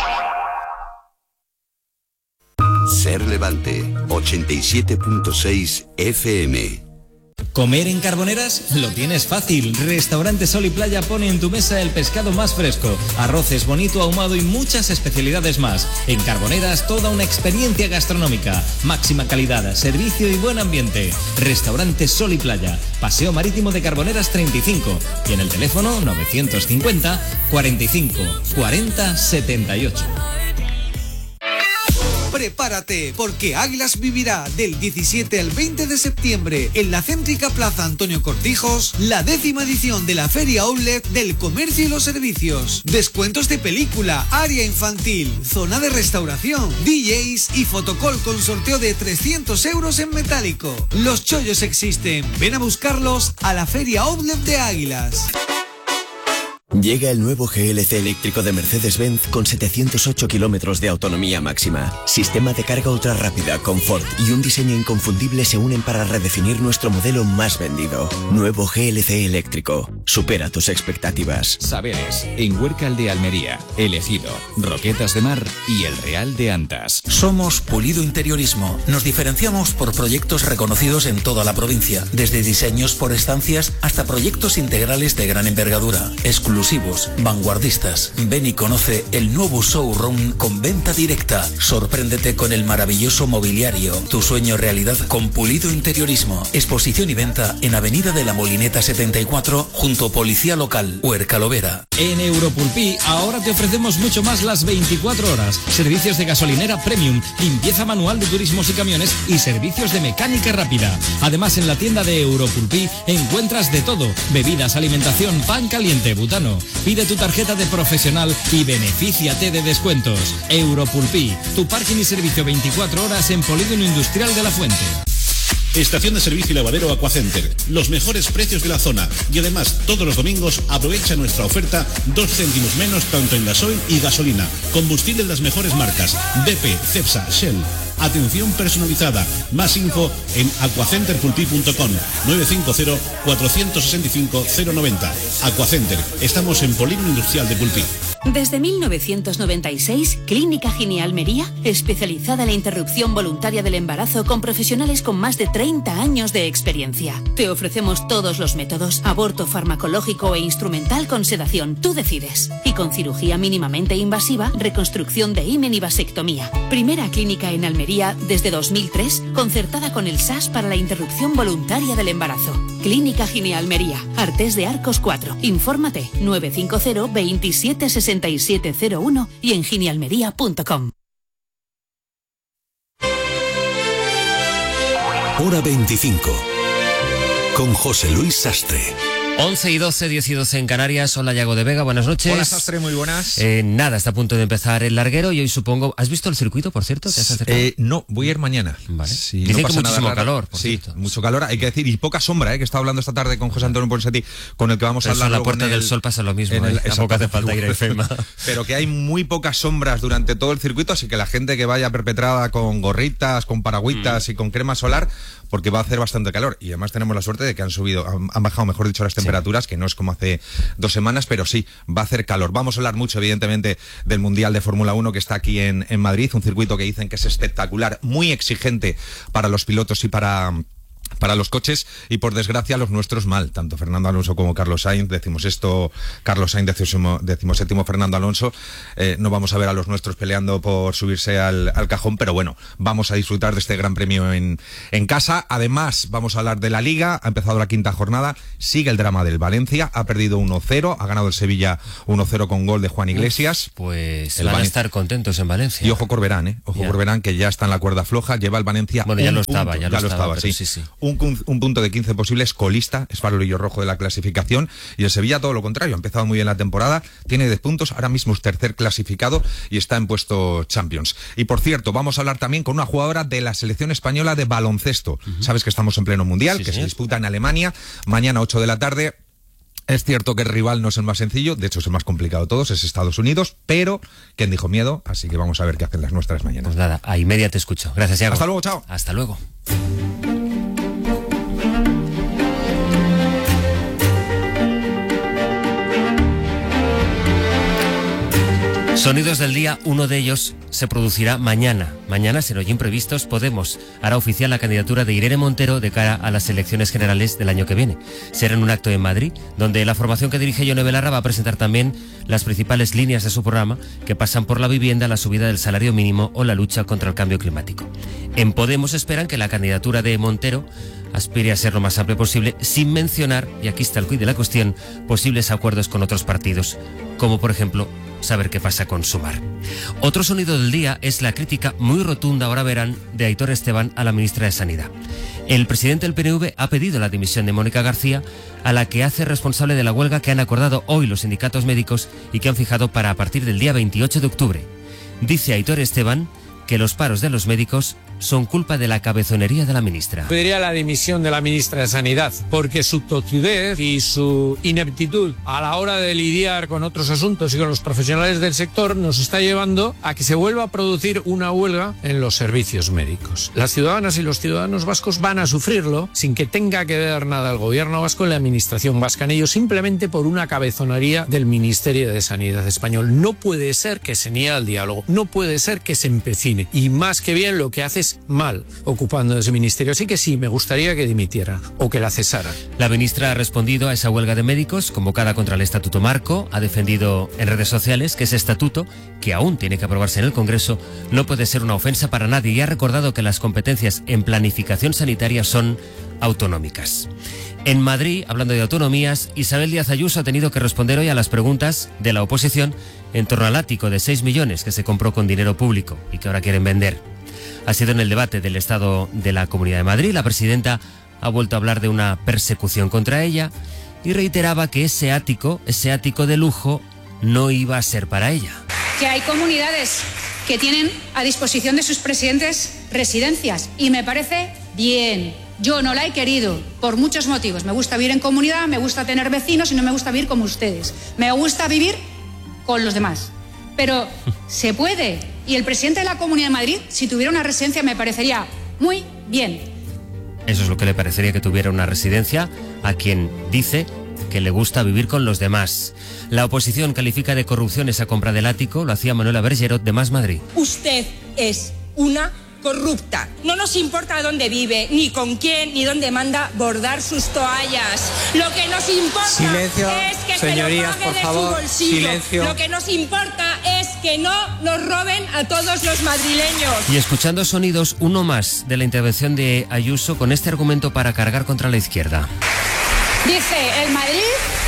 Ser Levante, ochenta y siete punto seis F M. ¿Comer en Carboneras? Lo tienes fácil. Restaurante Sol y Playa pone en tu mesa el pescado más fresco, arroces, bonito, ahumado y muchas especialidades más. En Carboneras, toda una experiencia gastronómica. Máxima calidad, servicio y buen ambiente. Restaurante Sol y Playa, Paseo Marítimo de Carboneras treinta y cinco. Y en el teléfono novecientos cincuenta, cuarenta y cinco, cuarenta, setenta y ocho. Prepárate, porque Águilas vivirá del diecisiete al veinte de septiembre en la céntrica Plaza Antonio Cortijos la décima edición de la Feria Outlet del Comercio y los Servicios. Descuentos de película, área infantil, zona de restauración, D Js y fotocall con sorteo de trescientos euros en metálico. Los chollos existen, ven a buscarlos a la Feria Outlet de Águilas. Llega el nuevo G L C eléctrico de Mercedes-Benz con setecientos ocho kilómetros de autonomía máxima. Sistema de carga ultra rápida, confort y un diseño inconfundible se unen para redefinir nuestro modelo más vendido. Nuevo G L C eléctrico. Supera tus expectativas. Saberes, en Huércal de Almería, El Ejido, Roquetas de Mar y El Real de Antas. Somos Pulido Interiorismo. Nos diferenciamos por proyectos reconocidos en toda la provincia, desde diseños por estancias hasta proyectos integrales de gran envergadura, exclusivos, vanguardistas. Ven y conoce el nuevo showroom con venta directa. Sorpréndete con el maravilloso mobiliario. Tu sueño realidad con Pulido Interiorismo. Exposición y venta en Avenida de la Molineta setenta y cuatro, junto a Policía Local, Huercalovera. En Europulpi ahora te ofrecemos mucho más las veinticuatro horas. Servicios de gasolinera premium, limpieza manual de turismos y camiones y servicios de mecánica rápida. Además, en la tienda de Europulpi encuentras de todo: bebidas, alimentación, pan caliente, butano. Pide tu tarjeta de profesional y benefíciate de descuentos. Europulpi, tu parking y servicio veinticuatro horas en Polígono Industrial de la Fuente. Estación de servicio y lavadero Aquacenter. Los mejores precios de la zona. Y además, todos los domingos aprovecha nuestra oferta dos céntimos menos tanto en gasoil y gasolina. Combustible de las mejores marcas. B P, Cepsa, Shell. Atención personalizada. Más info en aquacenterpulpi punto com. nueve cinco cero, cuatro seis cinco, cero nueve cero. Aquacenter. Estamos en Polígono Industrial de Pulpí. Desde mil novecientos noventa y seis, Clínica Gine Almería, especializada en la interrupción voluntaria del embarazo con profesionales con más de treinta años de experiencia. Te ofrecemos todos los métodos: aborto farmacológico e instrumental con sedación, tú decides. Y con cirugía mínimamente invasiva, reconstrucción de himen y vasectomía. Primera clínica en Almería desde dos mil tres, concertada con el S A S para la interrupción voluntaria del embarazo. Clínica Gine Almería, Artés de Arcos cuatro. Infórmate nueve cinco cero, veintisiete, sesenta y siete cero uno y en ginealmería punto com. Hora veinticinco. Con José Luis Sastre. once y doce, diez y doce en Canarias. Hola, Yago de Vega, buenas noches. Hola, Sastre, muy buenas. Eh, nada, está a punto de empezar el larguero y hoy supongo... ¿Has visto el circuito, por cierto? ¿Te has acercado? Eh, no, voy a ir mañana. Vale. Si Dicen no que pasa muchísimo nada calor, por Sí, cierto. mucho calor, hay que decir, y poca sombra, eh, que estaba hablando esta tarde con José Antonio Ponsatí, con el que vamos Pero a hablar. en la luego Puerta en del el, Sol pasa lo mismo, en el, ¿eh? Tampoco hace falta ir a IFEMA. Pero que hay muy pocas sombras durante todo el circuito, así que la gente que vaya perpetrada con gorritas, con paragüitas mm. y con crema solar, porque va a hacer bastante calor. Y además tenemos la suerte de que han subido, han, han bajado, mejor dicho, las temperaturas, sí. que no es como hace dos semanas, pero sí, va a hacer calor. Vamos a hablar mucho, evidentemente, del Mundial de Fórmula uno que está aquí en, en Madrid, un circuito que dicen que es espectacular, muy exigente para los pilotos y para para los coches y por desgracia los nuestros mal, tanto Fernando Alonso como Carlos Sainz, decimos esto, Carlos Sainz decimos, decimos séptimo, Fernando Alonso, eh, no vamos a ver a los nuestros peleando por subirse al, al cajón, pero bueno, vamos a disfrutar de este gran premio en, en casa. Además vamos a hablar de la Liga, ha empezado la quinta jornada, sigue el drama del Valencia, ha perdido uno cero, ha ganado el Sevilla uno cero con gol de Juan Iglesias. Pues el van Valen- a estar contentos en Valencia. Y ojo Corberán, ¿eh? Ojo Ya. Corberán, que ya está en la cuerda floja, lleva el Valencia Bueno, ya un lo estaba, punto, ya lo estaba, pero sí. sí, sí. Un, cun- un punto de quince posibles, colista, es farolillo rojo de la clasificación, y el Sevilla todo lo contrario, ha empezado muy bien la temporada, tiene diez puntos, ahora mismo es tercer clasificado y está en puesto Champions. Y por cierto, vamos a hablar también con una jugadora de la selección española de baloncesto. Uh-huh. Sabes que estamos en pleno mundial, Sí, que señor. se disputa en Alemania, mañana ocho de la tarde. Es cierto que el rival no es el más sencillo, de hecho es el más complicado de todos, es Estados Unidos, pero ¿quién dijo miedo? Así que vamos a ver qué hacen las nuestras mañana. Pues nada, a y media te escucho. Gracias, Iago. Hasta luego, chao. Hasta luego. Sonidos del día, uno de ellos se producirá mañana. Mañana, sin hoy imprevistos, Podemos hará oficial la candidatura de Irene Montero de cara a las elecciones generales del año que viene. Será en un acto en Madrid, donde la formación que dirige Yone Belarra va a presentar también las principales líneas de su programa, que pasan por la vivienda, la subida del salario mínimo o la lucha contra el cambio climático. En Podemos esperan que la candidatura de Montero aspire a ser lo más amplio posible, sin mencionar, y aquí está el quid de la cuestión, posibles acuerdos con otros partidos, como por ejemplo saber qué pasa con Sumar. Otro sonido del día es la crítica muy rotunda, ahora verán, de Aitor Esteban a la ministra de Sanidad. El presidente del P N V ha pedido la dimisión de Mónica García, a la que hace responsable de la huelga que han acordado hoy los sindicatos médicos y que han fijado para a partir del día veintiocho de octubre. Dice Aitor Esteban que los paros de los médicos son culpa de la cabezonería de la ministra. Pediría la dimisión de la ministra de Sanidad, porque su totudez y su ineptitud a la hora de lidiar con otros asuntos y con los profesionales del sector nos está llevando a que se vuelva a producir una huelga en los servicios médicos. Las ciudadanas y los ciudadanos vascos van a sufrirlo sin que tenga que ver nada el gobierno vasco en la administración vasca en ello, simplemente por una cabezonería del Ministerio de Sanidad español. No puede ser que se niegue al diálogo, no puede ser que se empecine, y más que bien lo que hace es mal ocupando ese ministerio. Así que sí, me gustaría que dimitiera o que la cesara. La ministra ha respondido a esa huelga de médicos convocada contra el Estatuto Marco, ha defendido en redes sociales que ese estatuto, que aún tiene que aprobarse en el Congreso, no puede ser una ofensa para nadie y ha recordado que las competencias en planificación sanitaria son autonómicas. En Madrid, hablando de autonomías, Isabel Díaz Ayuso ha tenido que responder hoy a las preguntas de la oposición en torno al ático de seis millones que se compró con dinero público y que ahora quieren vender. Ha sido en el debate del Estado de la Comunidad de Madrid. La presidenta ha vuelto a hablar de una persecución contra ella y reiteraba que ese ático, ese ático de lujo, no iba a ser para ella. Que hay comunidades que tienen a disposición de sus presidentes residencias y me parece bien. Yo no la he querido por muchos motivos. Me gusta vivir en comunidad, me gusta tener vecinos y no me gusta vivir como ustedes. Me gusta vivir con los demás. Pero se puede. Y el presidente de la Comunidad de Madrid, si tuviera una residencia, me parecería muy bien. Eso es lo que le parecería, que tuviera una residencia, a quien dice que le gusta vivir con los demás. La oposición califica de corrupción esa compra del ático. Lo hacía Manuela Bergerot de Más Madrid. Usted es una corrupta. No nos importa dónde vive, ni con quién, ni dónde manda bordar sus toallas. Lo que nos importa Silencio, es que señorías, se lo pague por de favor, su bolsillo. silencio. Lo que nos importa es que no nos roben a todos los madrileños. Y escuchando sonidos, uno más de la intervención de Ayuso con este argumento para cargar contra la izquierda. Dice, el Madrid,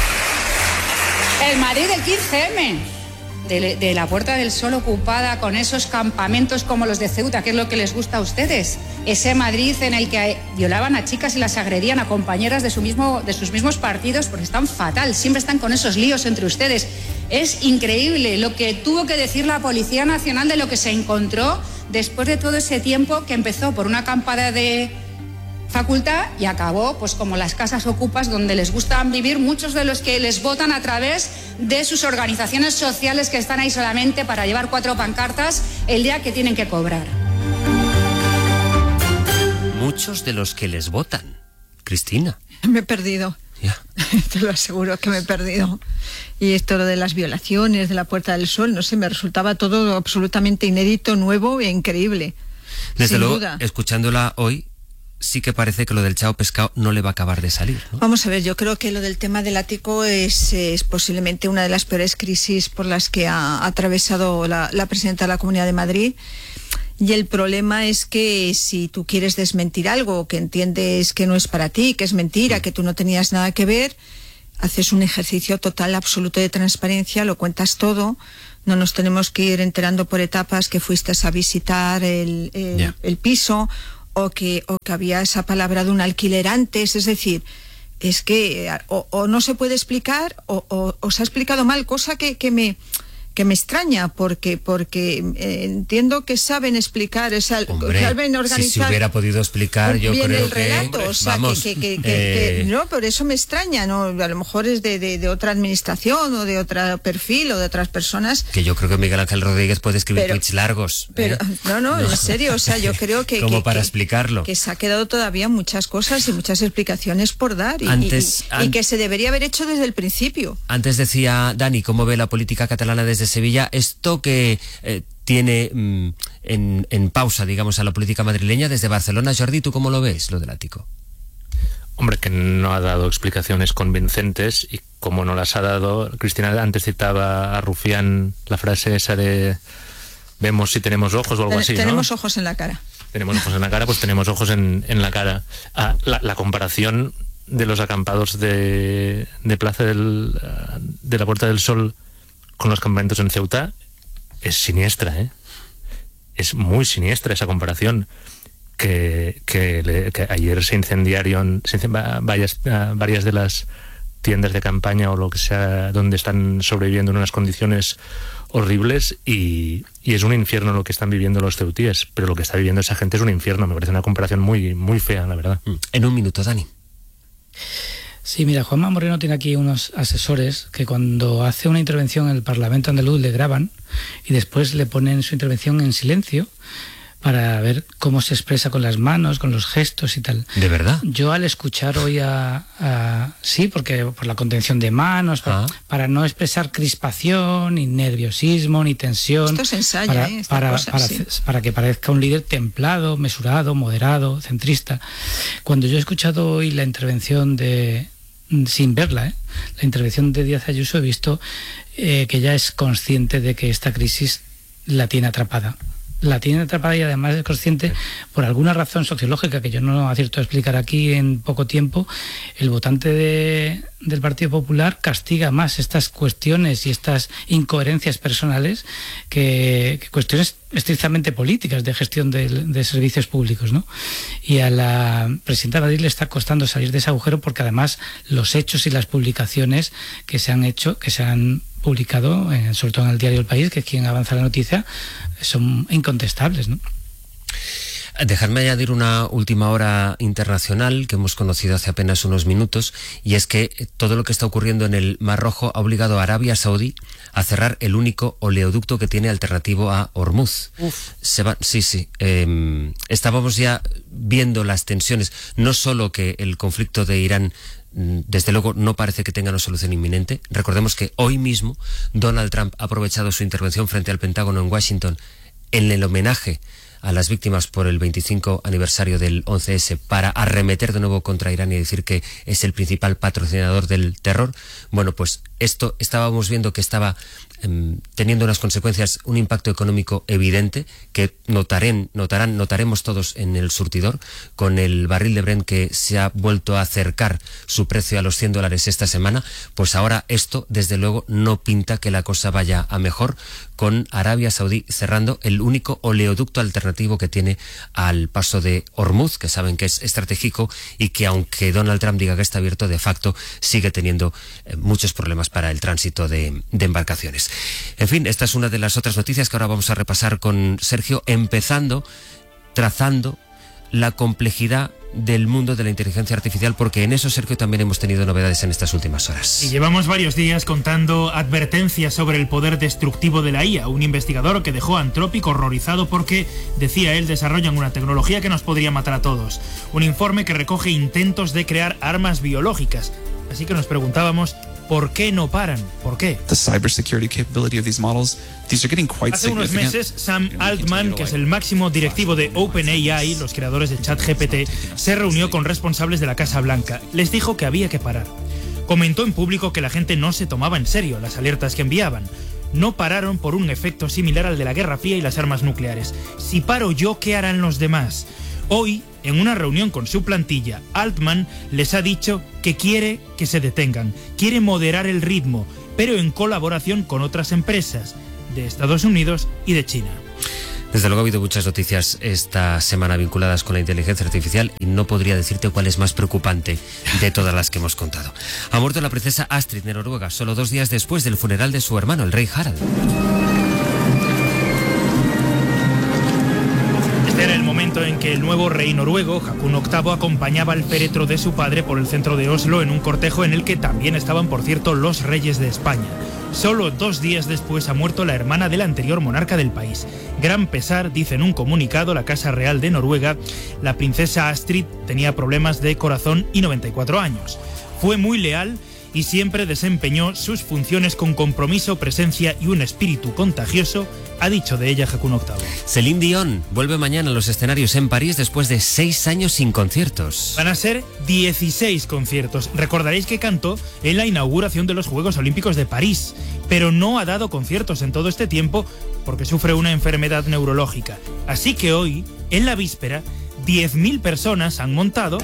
el Madrid del quince eme. De, de la Puerta del Sol ocupada con esos campamentos como los de Ceuta, que es lo que les gusta a ustedes. Ese Madrid en el que violaban a chicas y las agredían a compañeras de, su mismo, de sus mismos partidos, porque están fatal, siempre están con esos líos entre ustedes. Es increíble lo que tuvo que decir la Policía Nacional de lo que se encontró después de todo ese tiempo, que empezó por una acampada de facultad y acabó pues como las casas ocupas donde les gustan vivir muchos de los que les votan a través de sus organizaciones sociales, que están ahí solamente para llevar cuatro pancartas el día que tienen que cobrar. Muchos de los que les votan. Cristina. Me he perdido. Ya. Te lo aseguro que me he perdido. Y esto de las violaciones de la Puerta del Sol, no sé, me resultaba todo absolutamente inédito, nuevo e increíble. Desde Sin luego, duda. escuchándola hoy, sí que parece que lo del chao pescado no le va a acabar de salir, ¿no? Vamos a ver, yo creo que lo del tema del ático es, es posiblemente una de las peores crisis por las que ha, ha atravesado la, la presidenta de la Comunidad de Madrid. Y el problema es que si tú quieres desmentir algo, que entiendes que no es para ti, que es mentira, que tú no tenías nada que ver, haces un ejercicio total, absoluto de transparencia, lo cuentas todo, no nos tenemos que ir enterando por etapas que fuiste a visitar el, el, yeah. el piso, o que, o que había esa palabra de un alquiler antes, es decir, es que o, o no se puede explicar o, o, o se ha explicado mal, cosa que, que me... que me extraña, porque porque eh, entiendo que saben explicar, esa, Hombre, saben organizar. Si se hubiera podido explicar, yo bien creo el relato, que, o sea, vamos, que, que, que, eh... que, no, por eso me extraña, no, a lo mejor es de, de, de otra administración o de otro perfil o de otras personas. Que yo creo que Miguel Ángel Rodríguez puede escribir pero, tweets largos. Pero ¿eh? no, no, no, en serio, o sea, yo creo que como que, para que, explicarlo, que se ha quedado todavía muchas cosas y muchas explicaciones por dar y, antes, y, y, y que se debería haber hecho desde el principio. Antes decía Dani, ¿cómo ve la política catalana desde Sevilla? Esto que eh, tiene mm, en, en pausa, digamos, a la política madrileña desde Barcelona. Jordi, ¿tú cómo lo ves, lo del ático? Hombre, que no ha dado explicaciones convincentes, y como no las ha dado, Cristina antes citaba a Rufián la frase esa de vemos si tenemos ojos o algo Ten, así, tenemos ¿no? ojos en la cara. Tenemos ojos en la cara, pues tenemos ojos en, en la cara. Ah, la, la comparación de los acampados de, de Plaza del, de la Puerta del Sol con los campamentos en Ceuta es siniestra, ¿eh? Es muy siniestra esa comparación. Que, que, le, que ayer se incendiaron se incendiaron varias, varias de las tiendas de campaña o lo que sea, donde están sobreviviendo en unas condiciones horribles, y, y es un infierno lo que están viviendo los ceutíes, pero lo que está viviendo esa gente es un infierno. Me parece una comparación muy, muy fea, la verdad. En un minuto, Dani. Sí, mira, Juanma Moreno tiene aquí unos asesores que cuando hace una intervención en el Parlamento andaluz le graban y después le ponen su intervención en silencio para ver cómo se expresa con las manos, con los gestos y tal. ¿De verdad? Yo al escuchar hoy a... a sí, porque por la contención de manos, para, ah. para no expresar crispación, ni nerviosismo, ni tensión. Esto se ensaya, para, ¿eh? para, cosa, para, sí. para que parezca un líder templado, mesurado, moderado, centrista. Cuando yo he escuchado hoy la intervención de... sin verla, ¿eh? la intervención de Díaz Ayuso, he visto eh, que ya es consciente de que esta crisis la tiene atrapada. La tiene atrapada y además es consciente, por alguna razón sociológica que yo no acierto a explicar aquí en poco tiempo, el votante de, del Partido Popular castiga más estas cuestiones y estas incoherencias personales que, que cuestiones estrictamente políticas de gestión de, de servicios públicos, ¿no? Y a la presidenta de Madrid le está costando salir de ese agujero, porque además los hechos y las publicaciones que se han hecho, que se han publicado, eh, sobre todo en el diario El País, que es quien avanza la noticia, son incontestables, ¿no? Dejadme añadir una última hora internacional que hemos conocido hace apenas unos minutos, y es que todo lo que está ocurriendo en el Mar Rojo ha obligado a Arabia Saudí a cerrar el único oleoducto que tiene alternativo a Hormuz. Uf. Se va, sí, sí. Eh, estábamos ya viendo las tensiones, no solo que el conflicto de Irán desde luego no parece que tenga una solución inminente. Recordemos que hoy mismo Donald Trump ha aprovechado su intervención frente al Pentágono en Washington en el homenaje a las víctimas por el veinticinco aniversario del once ese para arremeter de nuevo contra Irán y decir que es el principal patrocinador del terror. Bueno, pues esto estábamos viendo que estaba eh, teniendo unas consecuencias, un impacto económico evidente que notarán, notarán, notaremos todos en el surtidor, con el barril de Brent que se ha vuelto a acercar su precio a los cien dólares esta semana. Pues ahora esto, desde luego, no pinta que la cosa vaya a mejor, con Arabia Saudí cerrando el único oleoducto alternativo que tiene al paso de Hormuz, que saben que es estratégico y que, aunque Donald Trump diga que está abierto, de facto sigue teniendo eh, muchos problemas para el tránsito de, de embarcaciones. En fin, esta es una de las otras noticias que ahora vamos a repasar con Sergio, empezando trazando la complejidad del mundo de la inteligencia artificial, porque en eso, Sergio, también hemos tenido novedades en estas últimas horas. Y llevamos varios días contando advertencias sobre el poder destructivo de la I A. Un investigador que dejó a Anthropic horrorizado porque, decía él, desarrollan una tecnología que nos podría matar a todos. Un informe que recoge intentos de crear armas biológicas. Así que nos preguntábamos, ¿Por qué no paran? ¿Por qué? The cybersecurity capability of these models, these are getting quite Hace unos significant. meses, Sam Altman, que es el máximo directivo de OpenAI, los creadores de ChatGPT, se reunió con responsables de la Casa Blanca. Les dijo que había que parar. Comentó en público que la gente no se tomaba en serio las alertas que enviaban. No pararon por un efecto similar al de la Guerra Fría y las armas nucleares. Si paro yo, ¿qué harán los demás? Hoy, en una reunión con su plantilla, Altman les ha dicho que quiere que se detengan, quiere moderar el ritmo, pero en colaboración con otras empresas de Estados Unidos y de China. Desde luego ha habido muchas noticias esta semana vinculadas con la inteligencia artificial y no podría decirte cuál es más preocupante de todas las que hemos contado. Ha muerto la princesa Astrid de Noruega solo dos días después del funeral de su hermano, el rey Harald. Este era el momento en que el nuevo rey noruego, Haakon octavo, acompañaba al féretro de su padre por el centro de Oslo en un cortejo en el que también estaban, por cierto, los reyes de España. Solo dos días después ha muerto la hermana del anterior monarca del país. Gran pesar, dice en un comunicado la Casa Real de Noruega, la princesa Astrid tenía problemas de corazón y noventa y cuatro años. Fue muy leal y siempre desempeñó sus funciones con compromiso, presencia y un espíritu contagioso, ha dicho de ella Haakon octavo. Celine Dion vuelve mañana a los escenarios en París después de seis años sin conciertos. Van a ser dieciséis conciertos. Recordaréis que cantó en la inauguración de los Juegos Olímpicos de París, pero no ha dado conciertos en todo este tiempo porque sufre una enfermedad neurológica. Así que hoy, en la víspera, diez mil personas han montado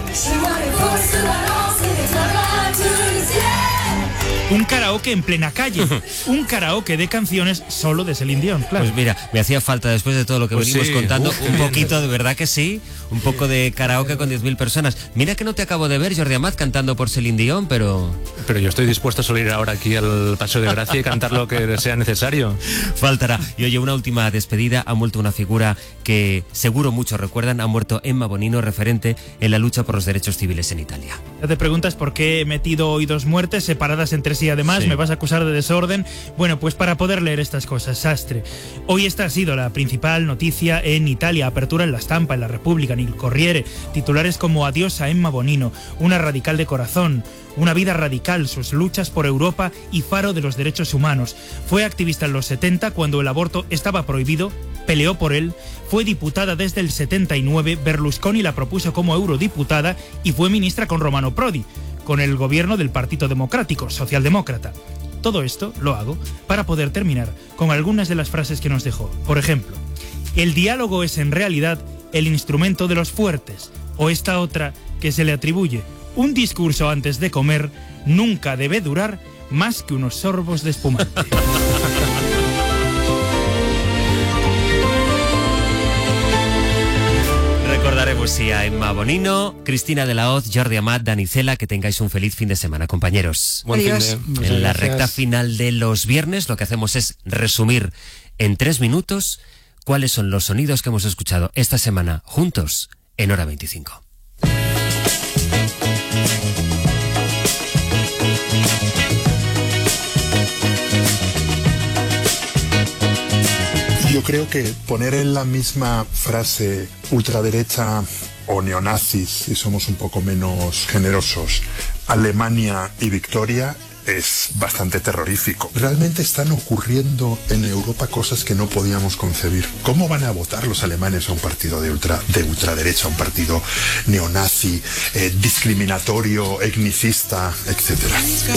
un karaoke en plena calle, un karaoke de canciones solo de Celine Dion, claro. Pues mira, me hacía falta, después de todo lo que Pues venimos sí, contando, uf, un poquito, de verdad que sí, un poco de karaoke con diez mil personas. Mira que no te acabo de ver, Jordi Amat, cantando por Celine Dion, pero... Pero yo estoy dispuesto a salir ahora aquí al Paseo de Gracia y cantar lo que sea necesario. Faltará. Y oye, una última despedida. Ha muerto una figura que seguro muchos recuerdan. Ha muerto Emma Bonino, referente en la lucha por los derechos civiles en Italia. Ya te preguntas por qué he metido hoy dos muertes separadas entre sí. Además, Sí. me vas a acusar de desorden. Bueno, pues para poder leer estas cosas, sastre. Hoy esta ha sido la principal noticia en Italia. Apertura en La Stampa, en La Repubblica, en El Corriere. Titulares como Adiós a Emma Bonino, una radical de corazón, una vida radical, sus luchas por Europa y faro de los derechos humanos. Fue activista en los setenta cuando el aborto estaba prohibido, peleó por él, fue diputada desde el setenta y nueve, Berlusconi la propuso como eurodiputada y fue ministra con Romano Prodi, con el gobierno del Partido Democrático, socialdemócrata. Todo esto lo hago para poder terminar con algunas de las frases que nos dejó. Por ejemplo, el diálogo es en realidad el instrumento de los fuertes, o esta otra que se le atribuye: un discurso antes de comer nunca debe durar más que unos sorbos de espumante. Recordaremos sí a Emma Bonino, Cristina de la Hoz, Jordi Amat, Dani Cela. Que tengáis un feliz fin de semana, compañeros. Buen fin Adiós. de... En Muchas la gracias. recta final de los viernes lo que hacemos es resumir en tres minutos cuáles son los sonidos que hemos escuchado esta semana juntos en Hora veinticinco. Yo creo que poner en la misma frase ultraderecha o neonazis, si somos un poco menos generosos, Alemania y Victoria, es bastante terrorífico. Realmente están ocurriendo en Europa cosas que no podíamos concebir. ¿Cómo van a votar los alemanes a un partido de, ultra, de ultraderecha, a un partido neonazi, eh, discriminatorio, etnicista, etcétera?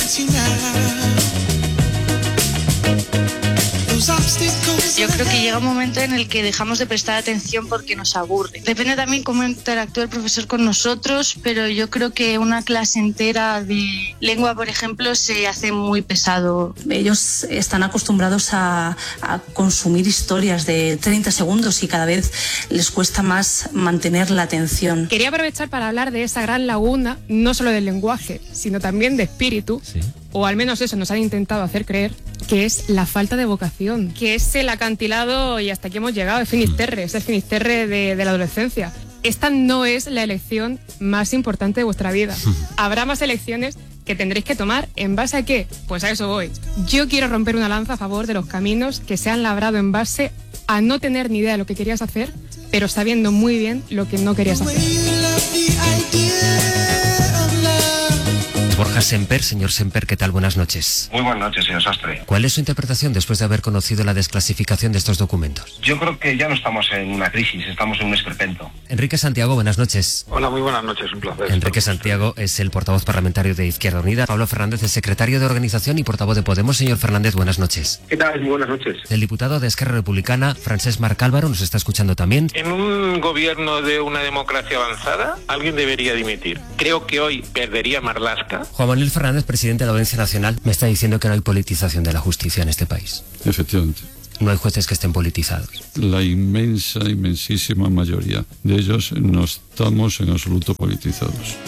Yo creo que llega un momento en el que dejamos de prestar atención porque nos aburre. Depende también cómo interactúa el profesor con nosotros, pero yo creo que una clase entera de lengua, por ejemplo, se hace muy pesado. Ellos están acostumbrados a, a consumir historias de treinta segundos y cada vez les cuesta más mantener la atención. Quería aprovechar para hablar de esa gran laguna, no solo del lenguaje, sino también de espíritu. Sí. O al menos eso nos han intentado hacer creer, que es la falta de vocación, que es el acantilado y hasta aquí hemos llegado, es Finisterre, es el Finisterre de, de la adolescencia. Esta no es la elección más importante de vuestra vida. Habrá más elecciones que tendréis que tomar. ¿En base a qué? Pues a eso voy. Yo quiero romper una lanza a favor de los caminos que se han labrado en base a no tener ni idea de lo que querías hacer, pero sabiendo muy bien lo que no querías hacer. Borja Semper. Señor Semper, ¿qué tal? Buenas noches. Muy buenas noches, señor Sastre. ¿Cuál es su interpretación después de haber conocido la desclasificación de estos documentos? Yo creo que ya no estamos en una crisis, estamos en un esperpento. Enrique Santiago, buenas noches. Hola, muy buenas noches, un placer. Enrique Santiago es el portavoz parlamentario de Izquierda Unida. Pablo Fernández, el secretario de organización y portavoz de Podemos. Señor Fernández, buenas noches. ¿Qué tal? Muy buenas noches. El diputado de Esquerra Republicana, Francesc Marc Álvaro, nos está escuchando también. En un gobierno de una democracia avanzada, alguien debería dimitir. Creo que hoy perdería Marlaska. Juan Manuel Fernández, presidente de la Audiencia Nacional, me está diciendo que no hay politización de la justicia en este país. Efectivamente. No hay jueces que estén politizados. La inmensa, inmensísima mayoría de ellos no estamos en absoluto politizados.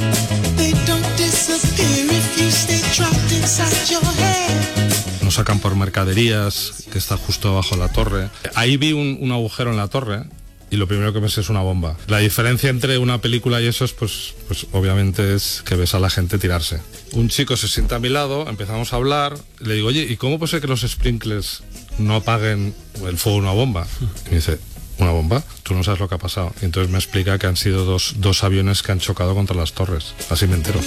Nos sacan por mercaderías, que está justo abajo de la torre. Ahí vi un, un agujero en la torre y lo primero que pensé es una bomba. La diferencia entre una película y eso es, pues, pues obviamente es que ves a la gente tirarse. Un chico se sienta a mi lado, empezamos a hablar, le digo, oye, ¿y cómo puede ser que los sprinklers no apaguen el fuego de una bomba? Y me dice, ¿una bomba? Tú no sabes lo que ha pasado. Y entonces me explica que han sido dos, dos aviones que han chocado contra las torres. Así me entero.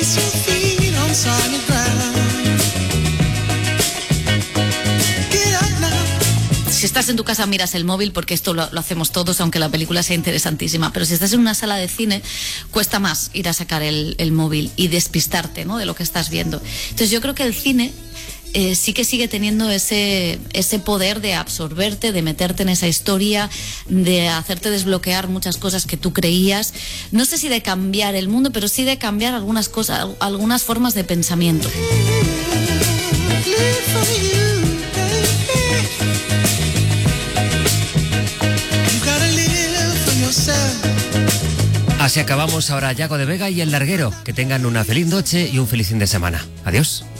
Si estás en tu casa miras el móvil, porque esto lo, lo hacemos todos, aunque la película sea interesantísima, pero si estás en una sala de cine cuesta más ir a sacar el, el móvil y despistarte, ¿no?, de lo que estás viendo. Entonces yo creo que el cine eh, sí que sigue teniendo ese, ese poder de absorberte, de meterte en esa historia, de hacerte desbloquear muchas cosas que tú creías, no sé si de cambiar el mundo, pero sí de cambiar algunas cosas, algunas formas de pensamiento. Así acabamos ahora Yago de Vega y El Larguero. Que tengan una feliz noche y un feliz fin de semana. Adiós.